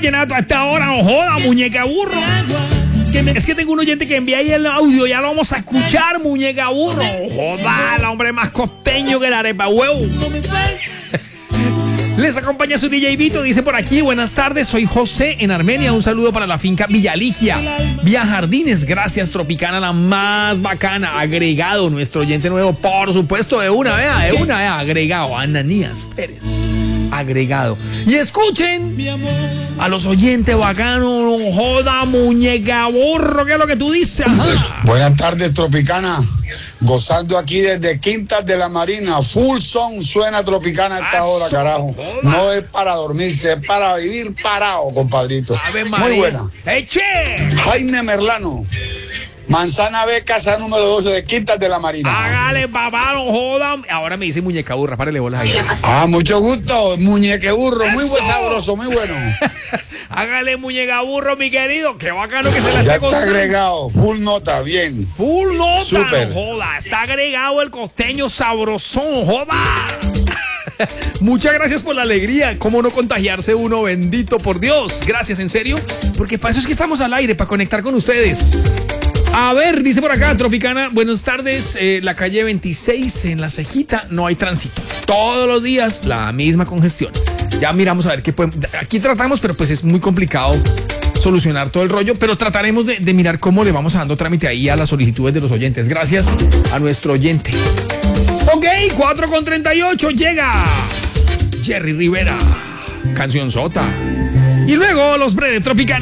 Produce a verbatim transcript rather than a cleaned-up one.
vallenato a esta hora, no joda, muñeca burro. Es que tengo un oyente que envía ahí el audio, ya lo vamos a escuchar, muñeca burro. Joda, el hombre más costeño que la arepa huevo. Les acompaña su D J Vito, dice por aquí, buenas tardes, soy José en Armenia, un saludo para la finca Villaligia, Vía Jardines, gracias Tropicana, la más bacana, agregado, nuestro oyente nuevo, por supuesto, de una, vea, de una, vea, agregado, Ananías Pérez, agregado. Y escuchen a los oyentes bacanos, no joda, muñeca burro, ¿qué es lo que tú dices? Ajá. Buenas tardes, Tropicana. Gozando aquí desde Quintas de la Marina. Full son suena Tropicana a esta hora, carajo. No es para dormirse, es para vivir parado, compadrito. Muy buena. ¡Eche! Jaime Merlano. Manzana B, casa número doce de Quintas de la Marina. Hágale, papá, no joda. Ahora me dice muñeca burra, párele bolas ahí. Ah, mucho gusto, muñeque burro. Muy buen, sabroso, muy bueno. Hágale, muñeca burro, mi querido. Qué bacano que se le ya esté está agregado, full nota, bien. Full nota, super. No joda. Está agregado el costeño sabrosón, joda. Muchas gracias por la alegría. ¿Cómo no contagiarse uno? Bendito por Dios. Gracias, en serio. Porque para eso es que estamos al aire, para conectar con ustedes. A ver, dice por acá, Tropicana, buenas tardes, eh, la calle veintiséis en La Cejita no hay tránsito. Todos los días la misma congestión. Ya miramos a ver qué podemos... Aquí tratamos, pero pues es muy complicado solucionar todo el rollo, pero trataremos de, de mirar cómo le vamos dando trámite ahí a las solicitudes de los oyentes. Gracias a nuestro oyente. Ok, cuatro con treinta y ocho llega Jerry Rivera, canción sota. Y luego los Bre de Tropicana.